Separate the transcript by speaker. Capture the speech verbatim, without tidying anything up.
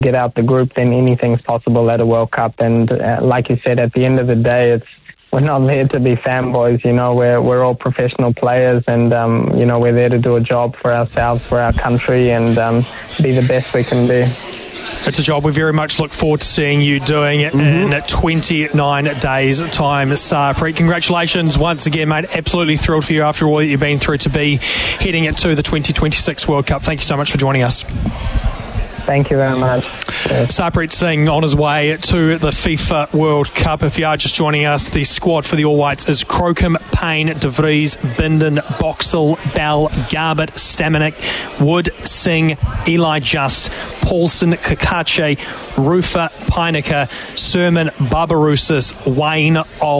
Speaker 1: get out the group, then anything's possible at a World Cup. And uh, like you said, at the end of the day, it's we're not there to be fanboys. You know, we're we're all professional players, and um, you know, we're there to do a job for ourselves, for our country, and um, be the best we can be.
Speaker 2: It's a job we very much look forward to seeing you doing mm-hmm. in twenty-nine days' time, Sarpreet. Congratulations once again, mate. Absolutely thrilled for you after all that you've been through to be heading into the twenty twenty-six World Cup. Thank you so much for joining us.
Speaker 1: Thank you very much.
Speaker 2: Sarpreet Singh on his way to the FIFA World Cup. If you are just joining us, the squad for the All Whites is Crocombe, Payne, De Vries, Bindon, Boxall, Bell, Garbett, Stamanik, Wood, Singh, Eli Just, Paulson, Kakache, Rufer, Peinecker, Sermon, Barbarouses, Wayne, Ol